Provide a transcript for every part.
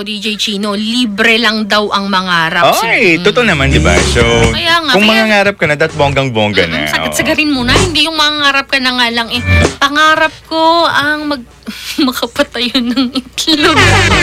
DJ Chino, libre lang daw ang mangarap. Totoo naman, di ba? So, kung mangangarap ka na, dat bonggang-bongga na. Sagat-sagarin mo na, hindi yung mangarap ka na nga lang. Pangarap ko ang makapatay ng itlog.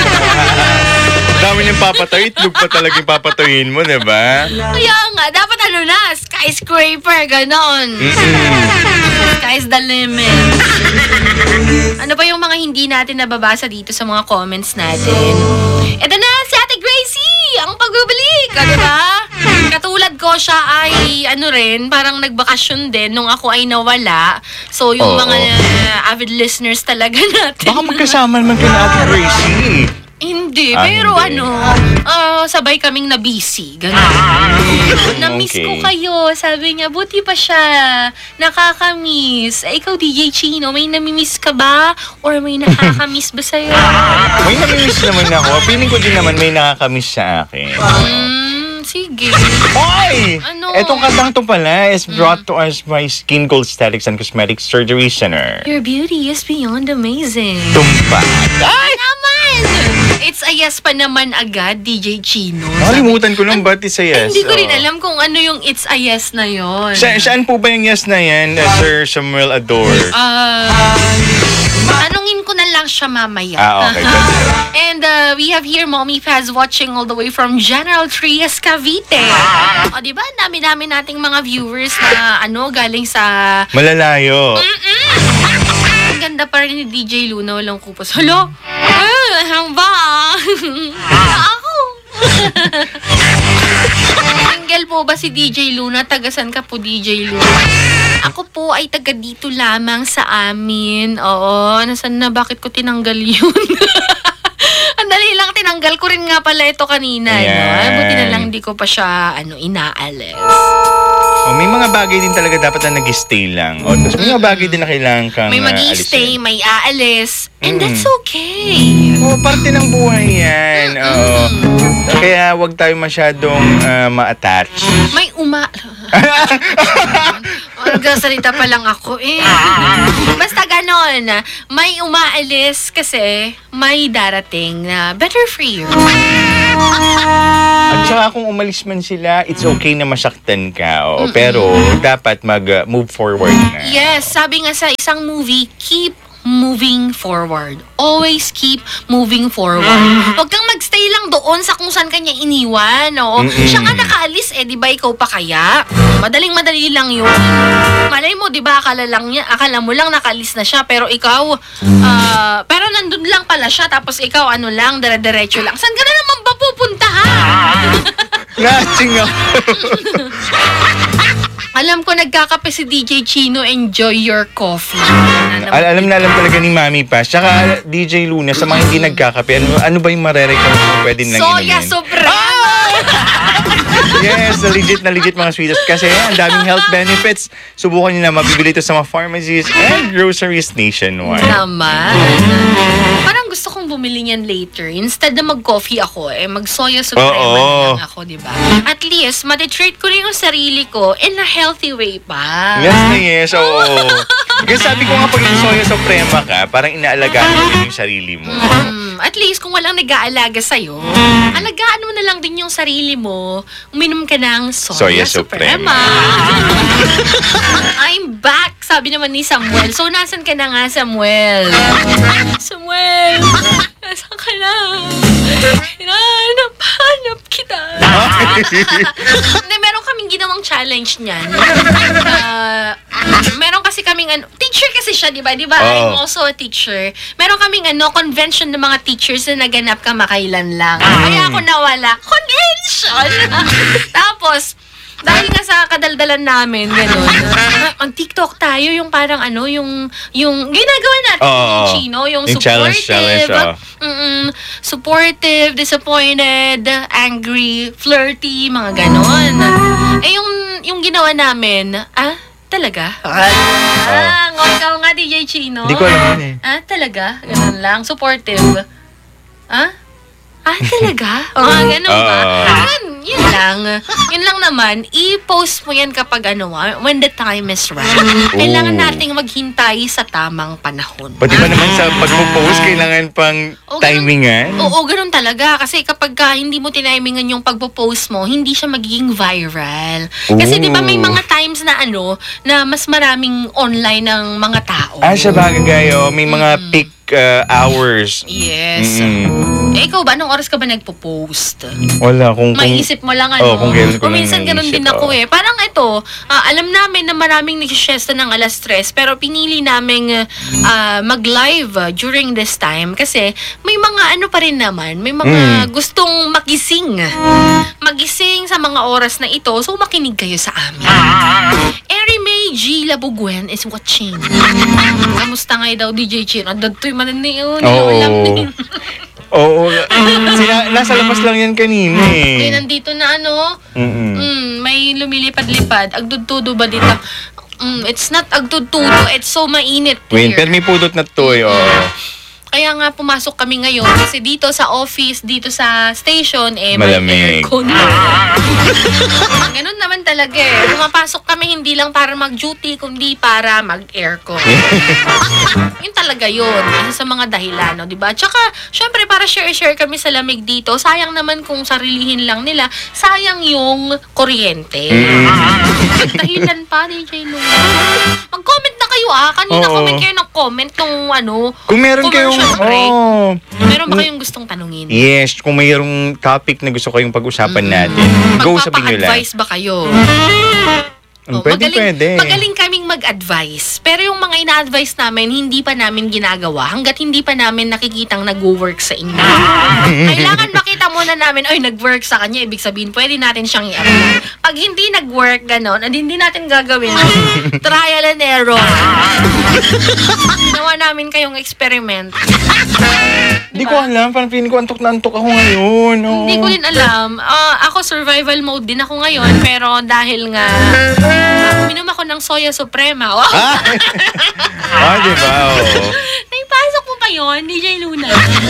Dami niyang papatay, itlog pa talaga yung papatayin mo, di ba? Kaya nga, dapat skyscraper, ganon. Sky's the limit. Ano pa yung mga hindi natin nababasa dito sa mga comments natin? Ito na, si Ate Gracie! Ang pagbabalik! Di ba? Katulad ko, siya ay, parang nagbakasyon din nung ako ay nawala. So, yung mga avid listeners talaga natin. Baka magkasama naman kayo na Ate Gracie. Hindi, pero hindi. sabay kaming na-busy. Ganun. Na-miss ko kayo. Sabi niya, buti pa siya. Nakaka-miss. Ikaw, DJ Chino, may nami-miss ka ba? Or may nakaka-miss ba sa'yo? May nami-miss naman ako. Feeling ko din naman may nakaka-miss sa akin. Sige. Oy! Ano? Etong kantang to pala is brought to us by Skin Gold Aesthetics and Cosmetic Surgery Center. Your beauty is beyond amazing. Tumpa. Ay! Naman! It's a yes pa naman agad, DJ Chino. Nakalimutan ko lang ba't isa yes? Hindi ko rin alam kung ano yung it's a yes na yon. Saan po ba yung yes na yan, Sir Samuel Ador? Tanungin ko na lang siya mamaya. Okay. And we have here Mommy Paz watching all the way from General Trias, Cavite. O, diba? Dami-dami nating mga viewers na galing sa... Malalayo. Ang ganda pa rin ni DJ Luna, walang kupos. Hello? Ang ba? Ako? Single po ba si DJ Luna? Tagasan ka po, DJ Luna? Ako po ay taga dito lamang sa amin. Oo, nasan na? Bakit ko tinanggal yun? Ang dali lang, tinanggal ko rin nga pala ito kanina. Buti na lang di ko pa siya inaalis. May mga bagay din talaga dapat na nag-stay lang. Tapos may mga bagay din na kailangan kang may mag-i-stay, may aalis. And that's okay. Parte ng buhay yan. Kaya wag tayo masyadong ma-attach. May nagsasalita pa lang ako Basta ganon. May umaalis kasi may darating na better for you. At saka kung umalis man sila, it's okay na masaktan ka. Pero dapat mag-move forward na. Yes, sabi nga sa isang movie, keep moving forward. Always keep moving forward. Huwag kang magstay lang doon sa kung saan kanya iniwan. Siya nga nakaalis di ba ikaw pa kaya? Madaling-madali lang yun. Malay mo, di ba, akala mo lang nakaalis na siya, pero ikaw, pero nandun lang pala siya, tapos ikaw, lang, dire-diretso lang. Saan ka na naman ba pupunta, ha? Lasing ako. Alam ko nagkakape si DJ Chino, enjoy your coffee. Alam na alam talaga ni Mami pa. Tsaka DJ Luna, sa mga hindi nagkakape, ano ba yung marerecommend mo pwede lang Soya Suprema! Yes, na legit mga sweetest. Kasi ang daming health benefits. Subukan nyo na mabibili ito sa mga pharmacies and groceries nationwide. Naman. Parang gusto kong bumili niyan later. Instead na mag-coffee ako, mag-soya suprema lang ako, diba? At least, matitreat ko rin yung sarili ko in a healthy way pa. Yes. Kasi sabi ko nga pag yung soya suprema ka, parang inaalagaan mo din yung sarili mo. At least, kung walang nag-aalaga sa'yo, alagaan mo na lang din yung sarili mo, uminom ka ng soya suprema. I'm back, sabi naman ni Samuel. So, nasan ka na nga, Samuel? Samuel, nasan ka na? Hanap kita. Hindi, meron kaming ginawang challenge niyan. Meron kasi kaming teacher kasi siya, di ba? I'm also a teacher. Meron kaming convention ng mga teachers na naganap kamakailan lang. Kaya ako nawala. Convention! Tapos, dahil nga sa kadaldalan namin, gano'n, mag-TikTok tayo, yung parang yung ginagawa natin, yung Chino, yung supportive, supportive, disappointed, angry, flirty, mga gano'n. Yung ginawa namin, talaga? Ikaw nga, DJ Chino. Hindi ko alam yun Talaga? Ganun lang, supportive. Talaga? Ganun ba? yun lang. Yun lang naman, i-post mo yan kapag when the time is right. Kailangan nating maghintay sa tamang panahon. Pati ba naman sa pagpo-post, kailangan pang timingan? Oo, ganun talaga. Kasi kapag hindi mo tinimingan yung pagpo-post mo, hindi siya magiging viral. Kasi di ba may mga times na na mas maraming online ng mga tao. Sa bagay, may mga peak hours. Yes. Ikaw ba? Anong oras ka ba nagpo-post? Wala. Maisip mo lang kung kailan ko minsan ganun din ako Parang ito, alam namin na maraming nagsisiesta ng 3:00, pero pinili naming mag-live during this time kasi may mga pa rin naman, may mga gustong magising. Magising sa mga oras na ito, so makinig kayo sa amin. Eri May G. Labuguen is watching. Kamusta nga daw DJ Chin? Adagto'y mananiyo. Oo. Nasa labas lang yan kanina Kaya nandito na may lumilipad-lipad. Agdudtudo ba dito? It's not agdudtudo. It's so mainit here. Pero may pudot na to Kaya nga pumasok kami ngayon kasi dito sa office, dito sa station, may malamig. aircon. Ganun naman talaga Pumapasok kami hindi lang para mag-duty, kundi para mag-aircon. Yun talaga yun. Isa sa mga dahilan, di ba? Tsaka, syempre, para share-share kami sa lamig dito, sayang naman kung sarilihin lang nila, sayang yung kuryente. Dahilan pa, DJ Luna. Mag-comment na kayo Kanina comment kayo ng comment nung kung meron kayong meron ba kayong gustong tanungin? Yes, kung mayroong topic na gusto kayong pag-usapan natin, go sabihin nyo lang. Magpapa-advise ba kayo? Pwede. Magaling kaming mag-advise. Pero yung mga ina-advise namin, hindi pa namin ginagawa hanggat hindi pa namin nakikitang nag-work sa inyo. Kailangan makita muna namin, nag-work sa kanya, ibig sabihin, pwede natin siyang i-apply. Pag hindi nag-work, gano'n, at hindi natin gagawin, trial and error. Ginawa namin kayong experiment. Hindi ko alam, parang feeling ko antok na antok ako ngayon. Hindi ko din alam. Ako survival mode din ako ngayon, pero dahil nga uminom ako ng Soya Suprema. Diba? Naipasok mo pa yun, DJ Luna.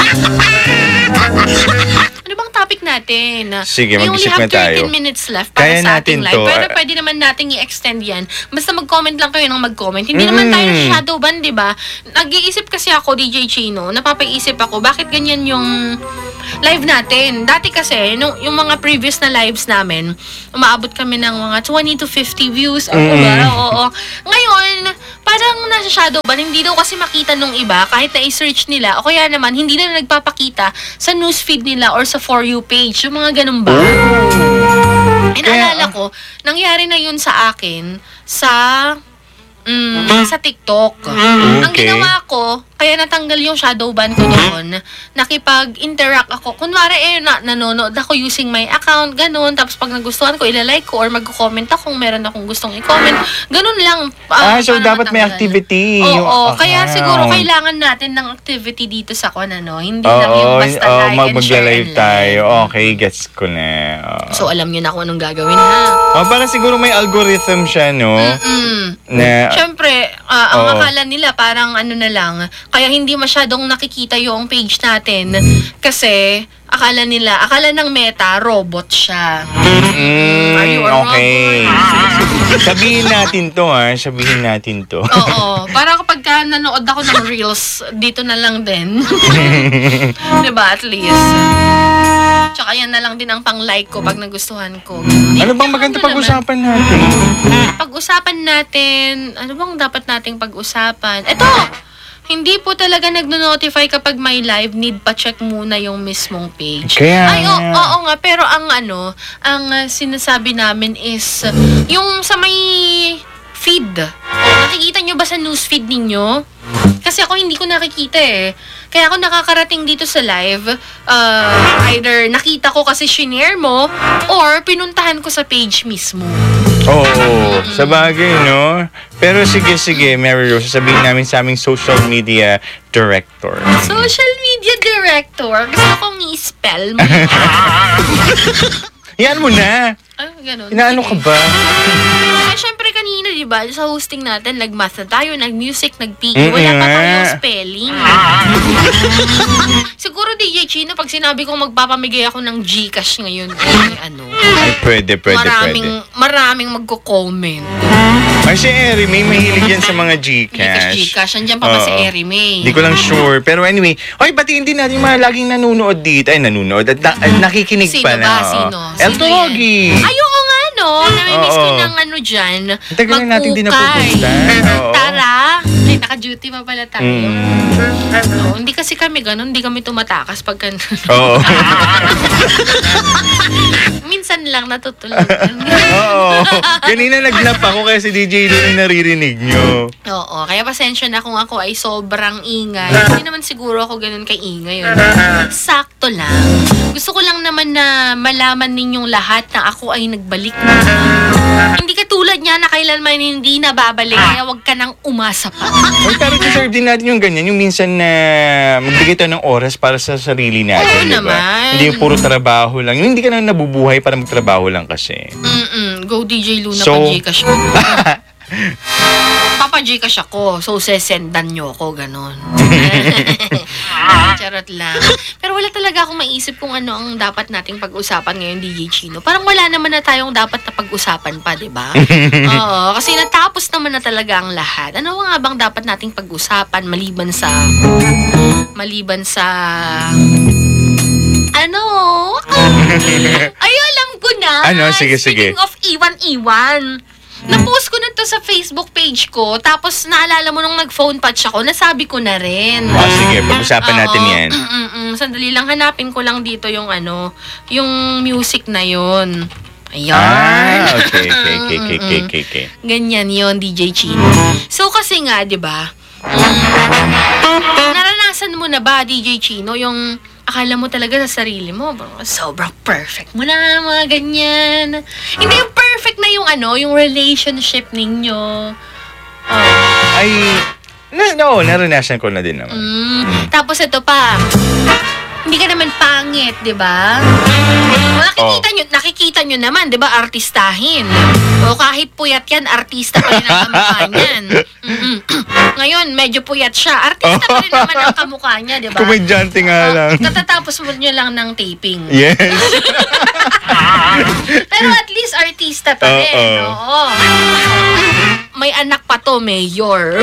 Ano bang topic natin? Sige, We mag-isip only have na tayo. 13 minutes left para Kaya sa ating natin live. to. Pero pwede naman nating i-extend yan. Basta mag-comment lang kayo ng mag-comment. Hindi naman tayo shadow ban, di ba? Nag-iisip kasi ako, DJ Chino, napapaisip ako, bakit ganyan yung live natin? Dati kasi, yung mga previous na lives namin, umaabot kami ng mga 20 to 50 views. Oo. Ngayon, parang nasa shadow ban. Hindi daw kasi makita nung iba, kahit na i-search nila, o kaya naman, hindi na nagpapakita sa newsfeed nila or sa For You page. Yung mga ganun ba? Naalala ko, nangyari na yun sa akin sa TikTok. Ang ginawa ko, kaya natanggal yung shadow ban ko doon, nakipag-interact ako. Kunwari, nanonood ako using my account, ganun. Tapos pag nagustuhan ko, ilalike ko or mag-comment ako kung meron akong gustong i-comment. Ganun lang. So dapat may activity. Oo, kaya siguro kailangan natin ng activity dito sa Hindi lang yung basta like and share and like. Tayo. Okay, gets ko na. So alam nyo na kung anong gagawin ha. Parang siguro may algorithm siya, no? Na, Siyempre, ang akala nila parang na lang, kaya hindi masyadong nakikita yung page natin kasi akala ng Meta, robot siya. Are you a okay. robot? Sabihin natin to. Oo. Para kapag nanood ako ng Reels, dito na lang din. Diba? At least. Tsaka yan na lang din ang pang-like ko pag nagustuhan ko. Ano bang maganda pag-usapan natin? Pag-usapan natin, ano bang dapat nating pag-usapan? Ito! Hindi po talaga nagno-notify kapag may live, need pa check muna yung mismong page. Oo nga, pero ang sinasabi namin is, yung sa may feed. Nakikita nyo ba sa newsfeed ninyo? Kasi ako hindi ko nakikita Kaya ako nakakarating dito sa live, either nakita ko kasi shinare mo, or pinuntahan ko sa page mismo. Sa bagay, no? Pero sige, Mary Rose, sasabihin namin sa aming social media director. Social media director? Gusto kong i-spell mo. Yan mo na! Ganun. Inaano ka ba? Siyempre kanina, di ba, sa hosting natin, nag-math na tayo, nag-music, nag-PE, wala pa tayong spelling. Siguro, DJ Chino, pag sinabi kong magpapamigay ako ng Gcash ngayon, Ay, pwede. maraming magko-comment. Ay, si Eri May, mahilig yan sa mga Gcash. Gcash. Andiyan pa ba si Eri May? Hindi ko lang sure. Pero anyway, batiin din natin yung mga laging nanonood dito. Ay, nanonood. At nakikinig Sino pala. ba? Sino? El Sino Togi. Ay, oo nga, no? Namimiss ko Oo. ng dyan. Tagal na natin din napupunta. Oo. Tara. Ay, naka-duty pa pala tayo. Oo, hindi kasi kami ganun. Hindi kami tumatakas pagka... Oo. Minsan lang natutulungan. Oo. Kanina nagnap ako kaya si DJ doon yung naririnig nyo. Oo, kaya pasensya na kung ako ay sobrang ingay. Hindi naman siguro ako ganun kaingay. Sakto lang. Gusto ko lang naman na malaman ninyong lahat na ako ay nagbalik na. Hindi katulad niya na kailanman hindi na babalik. Kaya wag ka nang umasa pa. Ay, pero deserve din natin yung ganyan. Yung minsan na magbigay tayo ng oras para sa sarili natin. Oo diba? naman. Hindi yung puro trabaho lang. Yung hindi ka na nabubuhay para magtrabaho lang kasi. Go DJ Luna, So- pa-Gcash ko. Papa-Gcash ako. So, sesendan nyo ako, ganon. Charot lang. Pero wala talaga akong maisip kung ano ang dapat nating pag-usapan ngayon, DJ Chino. Parang wala naman na tayong dapat na pag-usapan pa, di ba? Oo, kasi natapos naman na talaga ang lahat. Ano nga bang dapat nating pag-usapan maliban sa... Ano? Ay, alam ko na. Ano? Sige. Speaking of Iwan. Na-post ko na to sa Facebook page ko. Tapos naalala mo nung nag-phone patch ako, nasabi ko na rin. Sige, pag-usapan natin yan. Sandali lang, hanapin ko lang dito yung yung music na yun. Ayan. Okay. Ganyan yon DJ Chino. So kasi nga, di ba? Naranasan mo na ba, DJ Chino, yung akala mo talaga sa sarili mo, sobrang perfect mo na, mga ganyan. Hindi yung perfect na yung yung relationship ninyo. Ay, naranasan ko na din naman. Tapos ito pa, hindi ka naman pangit, di ba? Nakikita nyo naman, di ba, artistahin. O kahit puyat yan, artista pa rin ang kamukha niyan. Ngayon, medyo puyat siya. Artista pa rin naman ang kamukha niya, di ba? Komedyante nga lang. Katatapos mo nyo lang ng taping. Yes. Pero at least artista pa rin. Oo. May anak pa to, mayor.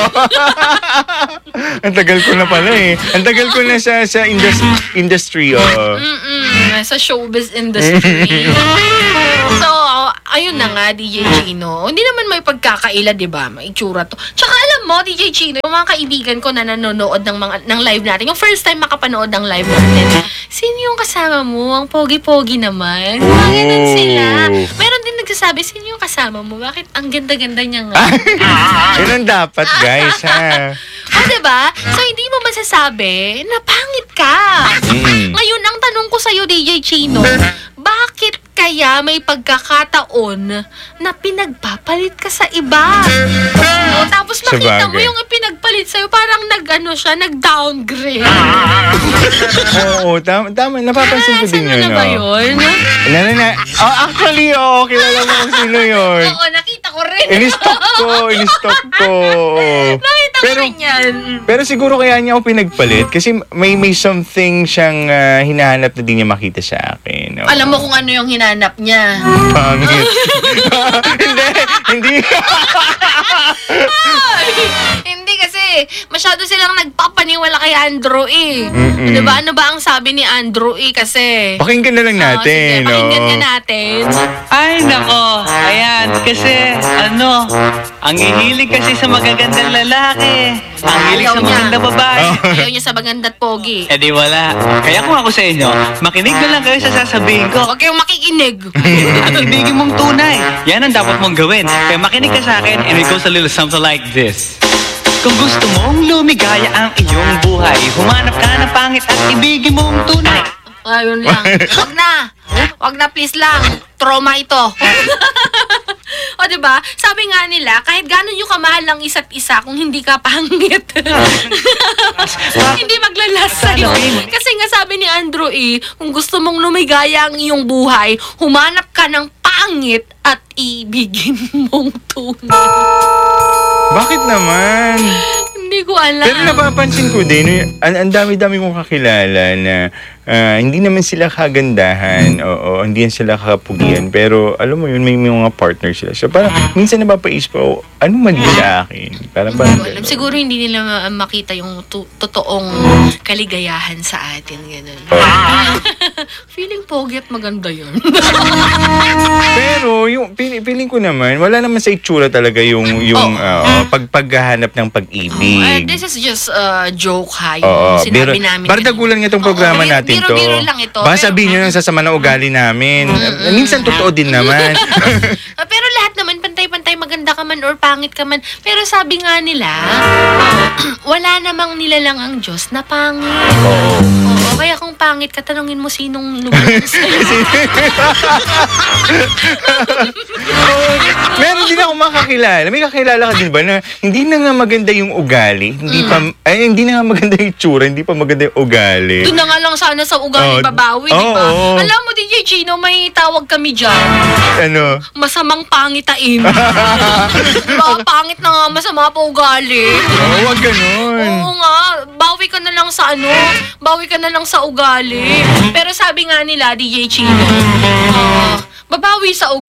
Ang tagal ko na pala eh. Ang tagal ko na sa industry. Sa showbiz industry. So, ayun na nga, DJ Chino. Hindi naman may pagkakaila, di ba? May itsura to. Tsaka alam mo, DJ Chino, yung mga kaibigan ko na nanonood ng live natin, yung first time makapanood ng live natin, sino yung kasama mo? Ang pogi-pogi naman. Mga ganun sila. Meron din nagsasabi, sino yung kasama mo? Bakit ang ganda-ganda niya nga? Yun ang dapat, guys, ha? Diba? So, hindi mo masasabi na pangit ka. Ngayon, ang tanong ko sa'yo, DJ Chino, bakit kaya may pagkakataon na pinagpapalit ka sa iba? Tapos makita mo yung pinagpalit sa'yo, parang nag-downgrade. Oo, tama. Napapansin ko din yun. Ano ba yun? Actually, kilala mo kung sino yun. Oo, nakita ko rin. In-stock ko. Nakita ko rin yan. Pero siguro kaya niya ako pinagpalit kasi may something siyang hinahanap na di niya makita sa akin. No? Alam mo kung ano yung hinanap niya. Pangit. Hindi. Hindi kasi masyado silang nagpapaniwala kay Andrew eh. Diba? Ano ba ang sabi ni Andrew eh? Kasi... Pakinggan na lang natin. Sige, pakinggan nga natin. Ay, nako. Ayan, kasi, ang hihilig kasi sa magagandang lalaki. Ang hilig sa magandang babae. Ayaw niya sa maganda't pogi. Eh di wala. Kaya kung ako sa inyo, makinig na lang kayo sa sasabihin ko. Huwag kayong makikinig. At ibigin mong tunay. Yan ang dapat mong gawin. Kaya makinig ka sa akin and it goes a little something like this. Kung gusto mong lumigaya ang iyong buhay, humanap ka ng pangit at ibigin mong tunay. Ayun lang. Wag na please lang. Trauma ito. O diba? Sabi nga nila, kahit gano'n yung kamahal ng isa't isa kung hindi ka pangit. Hindi maglalas sa'yo. Kasi nga sabi ni Andrew kung gusto mong lumigaya ang iyong buhay, humanap ka ng pangit pangit at ibigin mong tunay. Bakit naman? Hindi ko alam. Pero napapansin ko din, ang dami-dami kong kakilala na hindi naman sila kagandahan, oo, hindi yan sila kakapugian, pero alam mo yun, may mga partner sila. So parang minsan napapaisip ko, anong mali sa akin? Parang Hindi ko alam. Siguro hindi nila makita yung totoong kaligayahan sa atin. Ganun. Feeling pogi at maganda yun. Pero yung feeling ko naman, wala naman sa itsura talaga yung paghahanap ng pag-ibig. This is just a joke, ha? Yung Oo, sinabi namin. Para dagulan nga itong programa natin to. Biro-biro lang ito. Baka sabihin nyo ng sasama na ugali namin. Minsan totoo din naman. Pero lahat naman, pantay-pantay, maganda ka man or pangit ka man. Pero sabi nga nila, wala namang nilalang ang Diyos na pangit. Oo, kaya kung pangit ka, tanungin mo sinong lumalang sa'yo. Meron din ako makakilala. May kakilala ka din ba na hindi na nga maganda yung ugali, hindi na nga maganda yung itsura, hindi pa maganda yung ugali. Doon na nga lang sana sa ugali babawi, di ba? Alam mo, DJ Chino, may tawag kami dyan. Ano? Masamang pangitain. Diba? Pangit na nga, masama pa ugali. Wag ganun. Oo nga, bawi ka na lang sa bawi ka na lang sa ugali. Pero sabi nga nila, DJ Chino, babawi sa